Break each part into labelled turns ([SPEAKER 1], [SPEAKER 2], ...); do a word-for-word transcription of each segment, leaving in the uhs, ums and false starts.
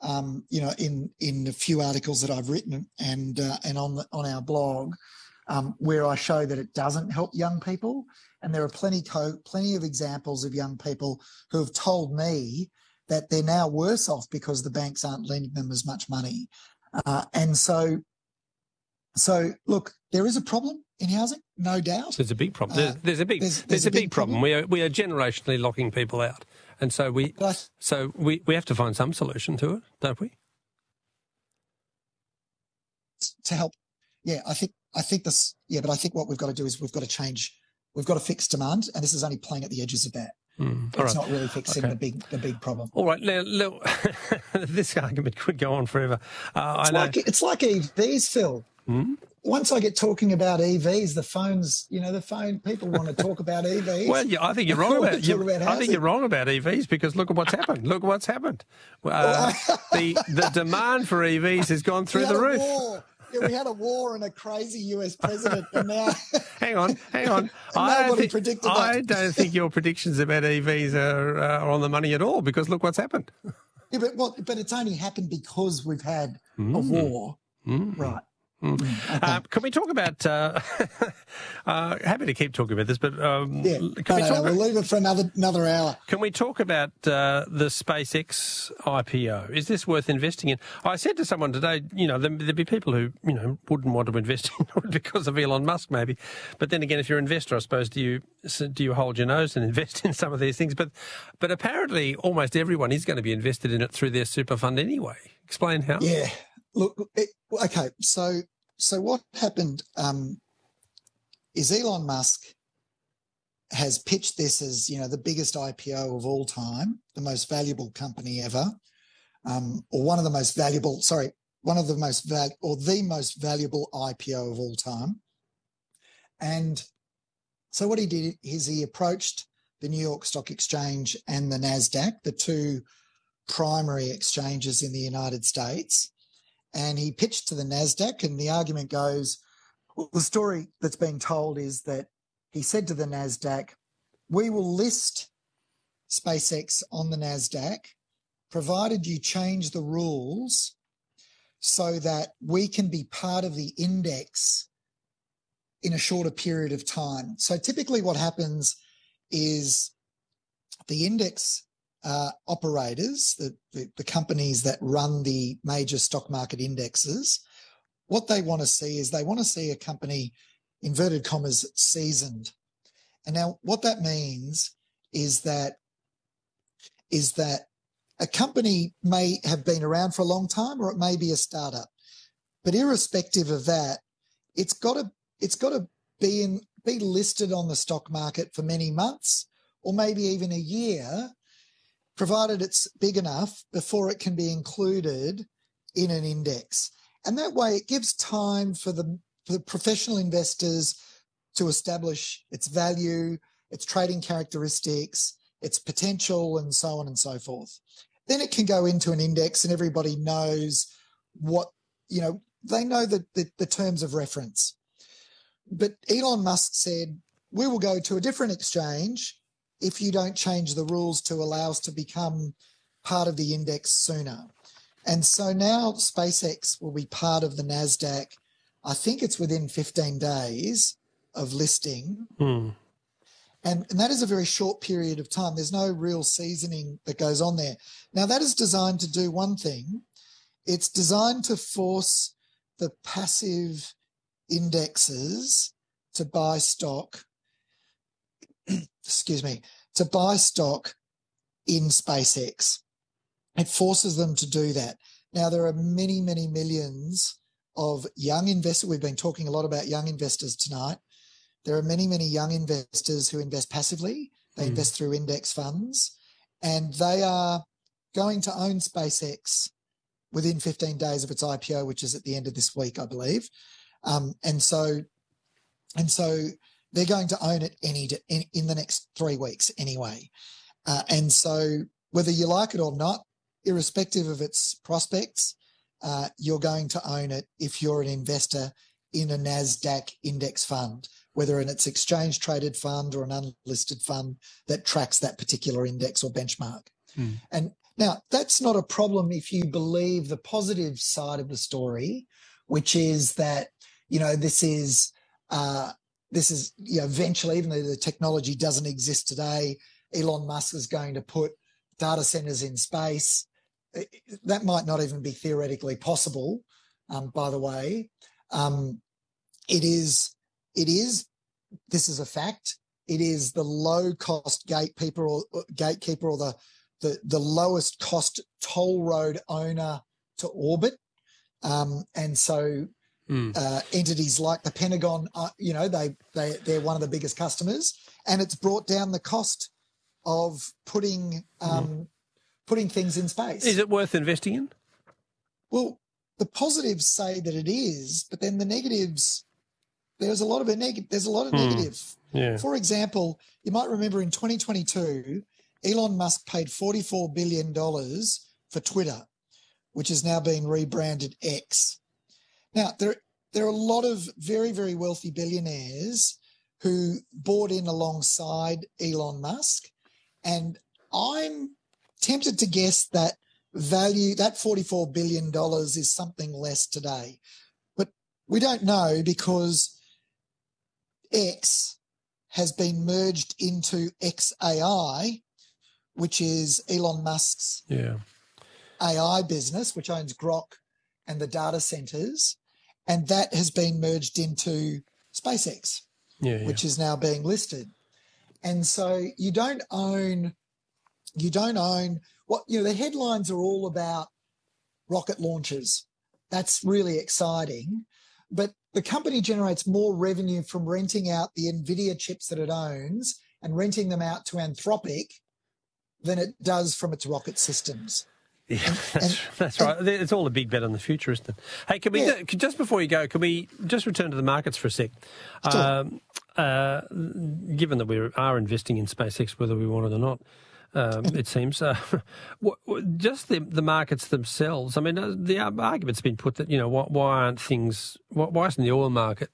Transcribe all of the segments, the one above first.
[SPEAKER 1] um, you know, in in a few articles that I've written and uh, and on the, on our blog, um, where I show that it doesn't help young people. And there are plenty co- plenty of examples of young people who have told me that they're now worse off because the banks aren't lending them as much money. Uh, and so, so look, there is a problem in housing, no doubt.
[SPEAKER 2] There's a big problem. There's, there's a big there's, there's, there's a, a big, big problem. problem. We are we are generationally locking people out, and so we I, so we, we have to find some solution to it, don't we?
[SPEAKER 1] To help, yeah, I think I think this, yeah, but I think what we've got to do is we've got to change. We've got to fix demand, and this is only playing at the edges of that.
[SPEAKER 2] Mm,
[SPEAKER 1] it's
[SPEAKER 2] right.
[SPEAKER 1] not really fixing
[SPEAKER 2] okay.
[SPEAKER 1] the big the big problem.
[SPEAKER 2] All right, now, now this argument could go on forever. Uh,
[SPEAKER 1] it's,
[SPEAKER 2] I know.
[SPEAKER 1] Like, it's like E Vs, Phil.
[SPEAKER 2] Hmm?
[SPEAKER 1] Once I get talking about E Vs, the phones, you know, the phone people want to talk about E Vs.
[SPEAKER 2] Well, yeah, I think you're wrong about, you,
[SPEAKER 1] about
[SPEAKER 2] I think you're wrong about E Vs because look at what's happened. Look at what's happened. Uh, the the demand for E Vs has gone through the roof.
[SPEAKER 1] War. Yeah, we had a war and a crazy U S president, and now...
[SPEAKER 2] hang on, hang on.
[SPEAKER 1] I, don't
[SPEAKER 2] think,
[SPEAKER 1] predicted that.
[SPEAKER 2] I don't think your predictions about E Vs are, uh, are on the money at all because look what's happened.
[SPEAKER 1] Yeah, but, well, but it's only happened because we've had
[SPEAKER 2] mm.
[SPEAKER 1] a war.
[SPEAKER 2] Mm.
[SPEAKER 1] Right.
[SPEAKER 2] Mm.
[SPEAKER 1] Okay.
[SPEAKER 2] Uh, can we talk about? Uh, uh, happy to keep talking about this, but um,
[SPEAKER 1] yeah,
[SPEAKER 2] can
[SPEAKER 1] no,
[SPEAKER 2] we
[SPEAKER 1] no,
[SPEAKER 2] talk
[SPEAKER 1] no,
[SPEAKER 2] about,
[SPEAKER 1] we'll leave it for another another hour.
[SPEAKER 2] Can we talk about uh, the SpaceX I P O? Is this worth investing in? I said to someone today, you know, there, there'd be people who you know wouldn't want to invest in it because of Elon Musk, maybe. But then again, if you're an investor, I suppose do you do you hold your nose and invest in some of these things? But but apparently, almost everyone is going to be invested in it through their super fund anyway. Explain how.
[SPEAKER 1] Yeah. Look. It, okay. So. So what happened um, is Elon Musk has pitched this as, you know, the biggest I P O of all time, the most valuable company ever, um, or one of the most valuable, sorry, one of the most val or the most valuable I P O of all time. And so what he did is he approached the New York Stock Exchange and the NASDAQ, the two primary exchanges in the United States. And he pitched to the NASDAQ, and the argument goes, well, the story that's being told is that he said to the NASDAQ, we will list SpaceX on the NASDAQ, provided you change the rules so that we can be part of the index in a shorter period of time. So typically what happens is the index Uh, operators, the, the, the companies that run the major stock market indexes, what they want to see is they want to see a company, inverted commas, seasoned. And now what that means is that is that a company may have been around for a long time or it may be a startup. But irrespective of that, it's got to it's got to be in, be listed on the stock market for many months or maybe even a year, provided it's big enough before it can be included in an index. And that way it gives time for the, for the professional investors to establish its value, its trading characteristics, its potential, and so on and so forth. Then it can go into an index and everybody knows what, you know, they know the, the, the terms of reference. But Elon Musk said, we will go to a different exchange if you don't change the rules to allow us to become part of the index sooner. And so now SpaceX will be part of the NASDAQ. I think it's within fifteen days of listing.
[SPEAKER 2] Mm.
[SPEAKER 1] And, and that is a very short period of time. There's no real seasoning that goes on there. Now, that is designed to do one thing. It's designed to force the passive indexes to buy stock excuse me, to buy stock in SpaceX. It forces them to do that. Now, there are many, many millions of young investors. We've been talking a lot about young investors tonight. There are many, many young investors who invest passively. They mm. invest through index funds, and they are going to own SpaceX within fifteen days of its I P O, which is at the end of this week, I believe. Um, and so, and so, they're going to own it any in, in the next three weeks anyway. Uh, and so whether you like it or not, irrespective of its prospects, uh, you're going to own it if you're an investor in a NASDAQ index fund, whether in its exchange-traded fund or an unlisted fund that tracks that particular index or benchmark.
[SPEAKER 2] Mm.
[SPEAKER 1] And Now, that's not a problem if you believe the positive side of the story, which is that, you know, this is, uh, this is, you know, eventually, even though the technology doesn't exist today, Elon Musk is going to put data centers in space. That might not even be theoretically possible, um, by the way. Um, it is, it is, this is a fact. It is the low-cost gatekeeper or gatekeeper or the, the, the lowest cost toll road owner to orbit. Um, and so mm. uh, entities like the Pentagon, uh, you know, they, they, they're one of the biggest customers, and it's brought down the cost of putting um, mm. putting things in space.
[SPEAKER 2] Is it worth investing in?
[SPEAKER 1] Well, the positives say that it is, but then the negatives, there's a lot of a neg- there's a lot of mm. negative.
[SPEAKER 2] Yeah.
[SPEAKER 1] For example, you might remember in twenty twenty-two, Elon Musk paid forty-four billion dollars for Twitter, which is now being rebranded X. Now, there, there are a lot of very, very wealthy billionaires who bought in alongside Elon Musk, and I'm tempted to guess that value, that forty-four billion dollars is something less today. But we don't know because X has been merged into X A I, which is Elon Musk's
[SPEAKER 2] yeah.
[SPEAKER 1] A I business, which owns Grok and the data centers, and that has been merged into SpaceX,
[SPEAKER 2] yeah, yeah.
[SPEAKER 1] which is now being listed. And so you don't own, you don't own what, you know, the headlines are all about rocket launches. That's really exciting. But the company generates more revenue from renting out the NVIDIA chips that it owns and renting them out to Anthropic than it does from its rocket systems.
[SPEAKER 2] Yeah, and, that's, and, that's right. And, it's all a big bet on the future, isn't it? Hey, can we, yeah. just before you go, can we just return to the markets for a sec?
[SPEAKER 1] Sure.
[SPEAKER 2] Um, uh, given that we are investing in SpaceX, whether we want it or not, um, it seems, uh, just the, the markets themselves, I mean, the argument's been put that, you know, why, why aren't things, why isn't the oil market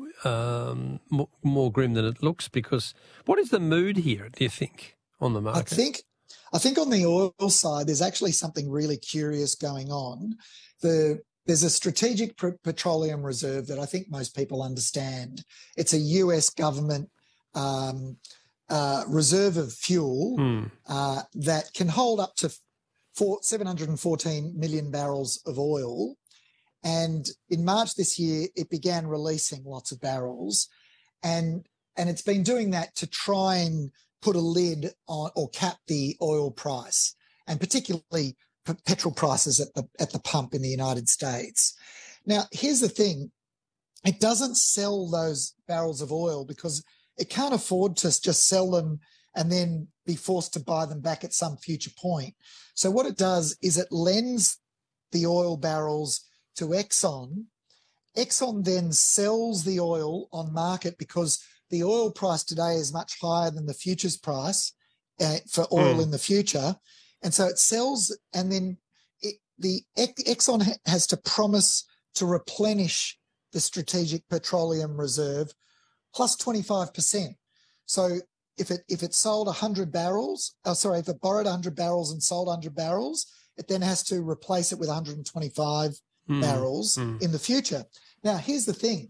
[SPEAKER 2] um, more, more grim than it looks? Because what is the mood here, do you think, on the market?
[SPEAKER 1] I think I think on the oil side, there's actually something really curious going on. The, there's a strategic petroleum reserve that I think most people understand. It's a U S government um, uh, reserve of fuel
[SPEAKER 2] mm.
[SPEAKER 1] uh, that can hold up to four, seven hundred fourteen million barrels of oil. And in March this year, it began releasing lots of barrels. And, and it's been doing that to try and put a lid on or cap the oil price, and particularly p- petrol prices at the at the pump in the United States. Now, here's the thing. It doesn't sell those barrels of oil because it can't afford to just sell them and then be forced to buy them back at some future point. So what it does is it lends the oil barrels to Exxon. Exxon then sells the oil on market because the oil price today is much higher than the futures price uh, for oil mm. in the future. And so it sells, and then it, the Exxon ha- has to promise to replenish the strategic petroleum reserve plus twenty-five percent. So if it if it sold one hundred barrels, oh, sorry, if it borrowed one hundred barrels and sold one hundred barrels, it then has to replace it with one hundred twenty-five mm. barrels mm. in the future. Now, here's the thing.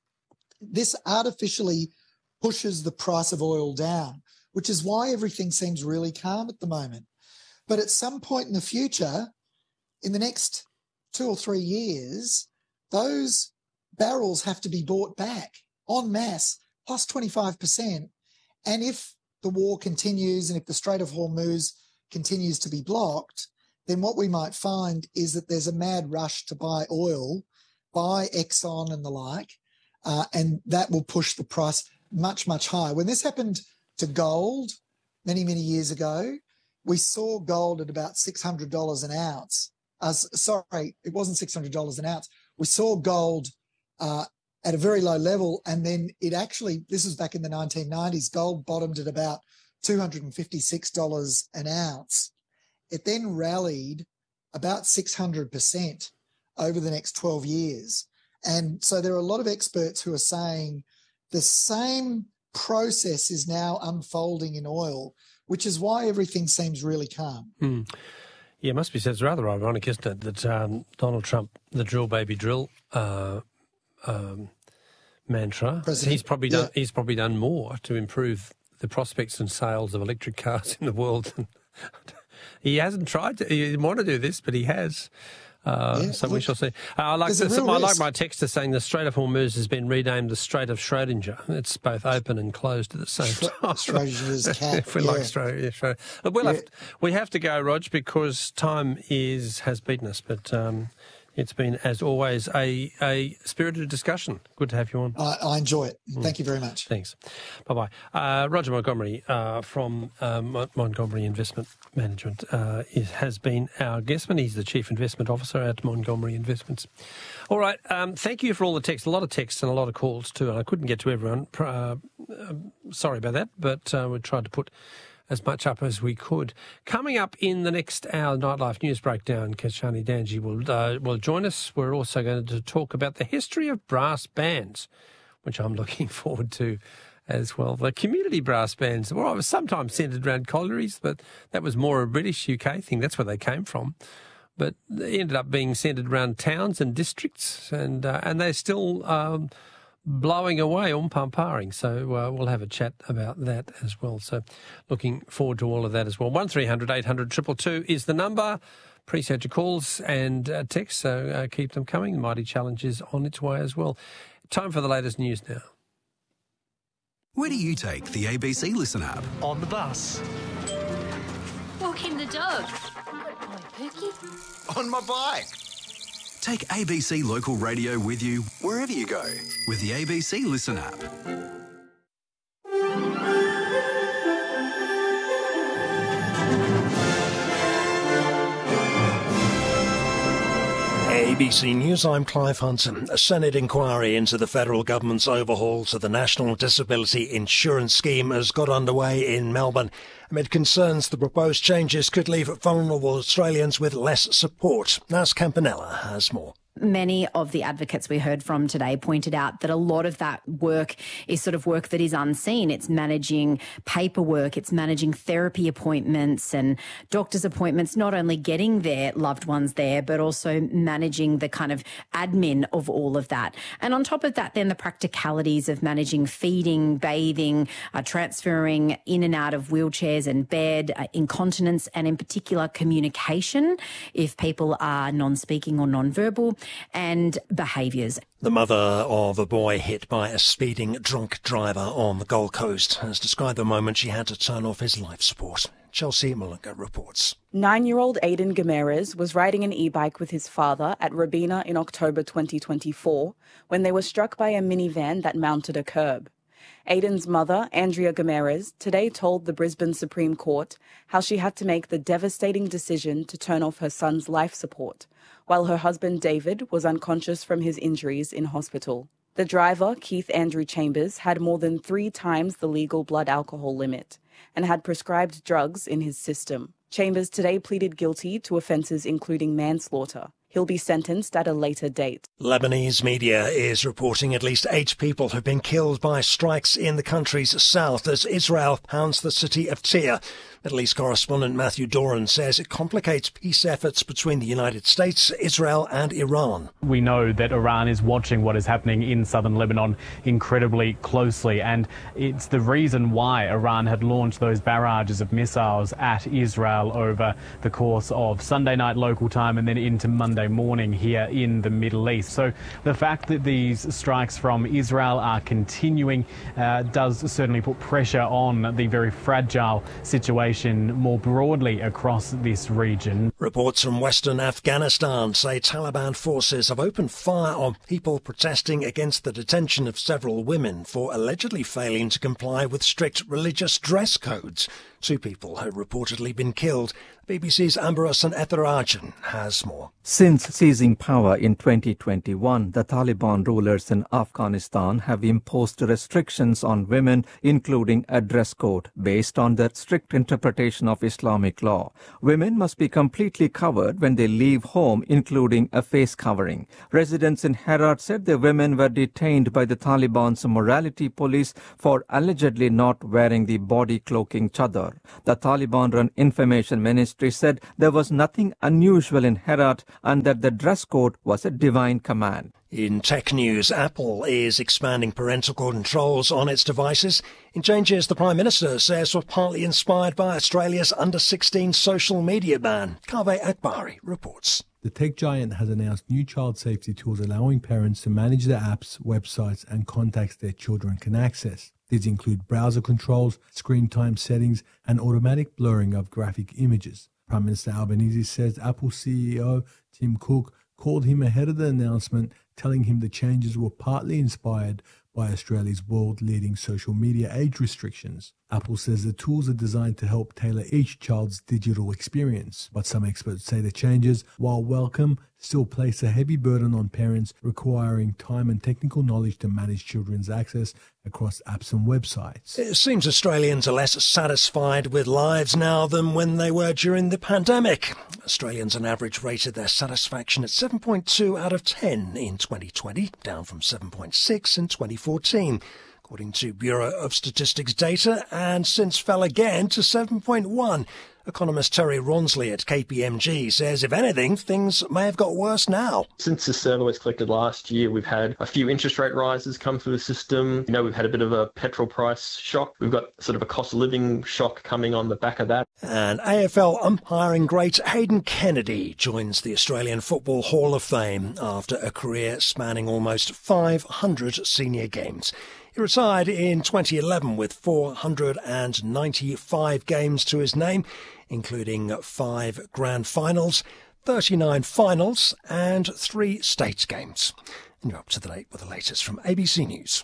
[SPEAKER 1] This artificially pushes the price of oil down, which is why everything seems really calm at the moment. But at some point in the future, in the next two or three years, those barrels have to be bought back en masse, plus twenty-five percent. And if the war continues and if the Strait of Hormuz continues to be blocked, then what we might find is that there's a mad rush to buy oil by Exxon and the like, uh, and that will push the price much, much higher. When this happened to gold many, many years ago, we saw gold at about six hundred dollars an ounce. Uh, sorry, it wasn't six hundred dollars an ounce. We saw gold uh, at a very low level, and then it actually, this was back in the nineteen nineties, gold bottomed at about two hundred fifty-six dollars an ounce. It then rallied about six hundred percent over the next twelve years. And so there are a lot of experts who are saying the same process is now unfolding in oil, which is why everything seems really calm.
[SPEAKER 2] Mm. Yeah, it must be said. It's rather ironic, isn't it, that um, Donald Trump, the drill baby drill uh, um, mantra,
[SPEAKER 1] President,
[SPEAKER 2] he's probably
[SPEAKER 1] yeah.
[SPEAKER 2] done. He's probably done more to improve the prospects and sales of electric cars in the world. He hasn't tried to. He didn't want to do this, but he has. Uh,
[SPEAKER 1] yeah,
[SPEAKER 2] so
[SPEAKER 1] look,
[SPEAKER 2] we shall see. Uh, I like
[SPEAKER 1] there's a
[SPEAKER 2] this,
[SPEAKER 1] real
[SPEAKER 2] I like
[SPEAKER 1] risk.
[SPEAKER 2] my texter saying the Strait of Hormuz has been renamed the Strait of Schrodinger. It's both open and closed at the same
[SPEAKER 1] Schro-
[SPEAKER 2] time.
[SPEAKER 1] Schrodinger's cat.
[SPEAKER 2] If we
[SPEAKER 1] yeah.
[SPEAKER 2] like Australia, yeah, sure. We'll
[SPEAKER 1] Yeah.
[SPEAKER 2] have, we have to go, Rog, because time is has beaten us. But um, it's been, as always, a, a spirited discussion. Good to have you on.
[SPEAKER 1] I, I enjoy it. Thank you very much.
[SPEAKER 2] Thanks. Bye-bye. Uh, Roger Montgomery uh, from uh, Mon- Montgomery Investment Management uh, is, has been our guestman. He's the Chief Investment Officer at Montgomery Investments. All right. Um, thank you for all the texts. A lot of texts and a lot of calls too. And I couldn't get to everyone. Uh, uh, sorry about that, but uh, we tried to put as much up as we could. Coming up in the next hour, Nightlife News Breakdown, Keshani Danji will, uh, will join us. We're also going to talk about the history of brass bands, which I'm looking forward to as well. The community brass bands, well, I was sometimes centred around collieries, but that was more a British U K thing. That's where they came from. But they ended up being centred around towns and districts, and uh, and they're still um, blowing away, umpamparing. So uh, we'll have a chat about that as well. So looking forward to all of that as well. one three hundred eight hundred two two two is the number. Appreciate your calls and uh, texts, so uh, keep them coming. The Mighty Challenge is on its way as well. Time for the latest news now.
[SPEAKER 3] Where do you take the A B C Listen app?
[SPEAKER 4] On the bus.
[SPEAKER 5] Walking the dog. Good boy, Pookie.
[SPEAKER 3] On my bike. Take A B C Local Radio with you wherever you go with the A B C Listen app.
[SPEAKER 4] A B C News, I'm Clive Hunton. A Senate inquiry into the federal government's overhaul to the National Disability Insurance Scheme has got underway in Melbourne amid concerns the proposed changes could leave vulnerable Australians with less support. Nas Campanella has more.
[SPEAKER 6] Many of the advocates we heard from today pointed out that a lot of that work is sort of work that is unseen. It's managing paperwork, it's managing therapy appointments and doctor's appointments, not only getting their loved ones there, but also managing the kind of admin of all of that. And on top of that, then the practicalities of managing feeding, bathing, uh, transferring in and out of wheelchairs and bed, uh, incontinence, and in particular communication if people are non-speaking or non-verbal, and behaviours.
[SPEAKER 4] The mother of a boy hit by a speeding drunk driver on the Gold Coast has described the moment she had to turn off his life support. Chelsea Malunga reports.
[SPEAKER 7] Nine-year-old Aiden Gameres was riding an e-bike with his father at Robina in October twenty twenty-four when they were struck by a minivan that mounted a curb. Aiden's mother, Andrea Gameres, today told the Brisbane Supreme Court how she had to make the devastating decision to turn off her son's life support, while her husband David was unconscious from his injuries in hospital. The driver, Keith Andrew Chambers, had more than three times the legal blood alcohol limit and had prescribed drugs in his system. Chambers today pleaded guilty to offences including manslaughter. He'll be sentenced at a later date.
[SPEAKER 4] Lebanese media is reporting at least eight people have been killed by strikes in the country's south as Israel pounds the city of Tyre. Middle East correspondent Matthew Doran says it complicates peace efforts between the United States, Israel and Iran.
[SPEAKER 8] We know that Iran is watching what is happening in southern Lebanon incredibly closely, and it's the reason why Iran had launched those barrages of missiles at Israel over the course of Sunday night local time and then into Monday morning here in the Middle East. So the fact that these strikes from Israel are continuing uh, does certainly put pressure on the very fragile situation more broadly across this region.
[SPEAKER 4] Reports from Western Afghanistan say Taliban forces have opened fire on people protesting against the detention of several women for allegedly failing to comply with strict religious dress codes. Two people have reportedly been killed. B B C's Amber Hassan Etherajan has more.
[SPEAKER 9] Since seizing power in twenty twenty-one, the Taliban rulers in Afghanistan have imposed restrictions on women, including a dress code based on their strict interpretation of Islamic law. Women must be completely covered when they leave home, including a face covering. Residents in Herat said the women were detained by the Taliban's morality police for allegedly not wearing the body cloaking chadar. Lahore. The Taliban-run information ministry said there was nothing unusual in Herat and that the dress code was a divine command.
[SPEAKER 4] In tech news, Apple is expanding parental controls on its devices in changes the Prime Minister says were partly inspired by Australia's under sixteen social media ban. Kaveh Akbari reports.
[SPEAKER 10] The tech giant has announced new child safety tools allowing parents to manage the apps, websites and contacts their children can access. These include browser controls, screen time settings and automatic blurring of graphic images. Prime Minister Albanese says Apple C E O Tim Cook called him ahead of the announcement, telling him the changes were partly inspired by Australia's world-leading social media age restrictions. Apple says the tools are designed to help tailor each child's digital experience, but some experts say the changes, while welcome, still place a heavy burden on parents, requiring time and technical knowledge to manage children's access across apps and websites.
[SPEAKER 4] It seems Australians are less satisfied with lives now than when they were during the pandemic. Australians on average rated their satisfaction at seven point two out of ten in twenty twenty, down from seven point six in twenty fourteen. According to Bureau of Statistics data, and since fell again to seven point one. Economist Terry Ronsley at K P M G says, if anything, things may have got worse now.
[SPEAKER 11] Since the survey was collected last year, we've had a few interest rate rises come through the system. You know, we've had a bit of a petrol price shock. We've got sort of a cost of living shock coming on the back of that.
[SPEAKER 4] And A F L umpiring great Hayden Kennedy joins the Australian Football Hall of Fame after a career spanning almost five hundred senior games. He retired in twenty eleven with four hundred ninety-five games to his name, including five grand finals, thirty-nine finals and three state games. And you're up to date with the latest from A B C News.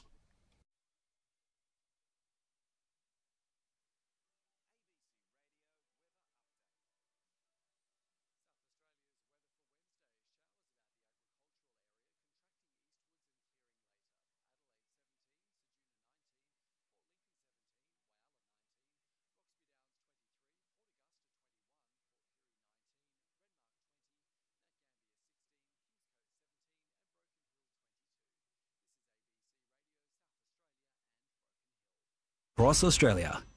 [SPEAKER 3] Across Australia,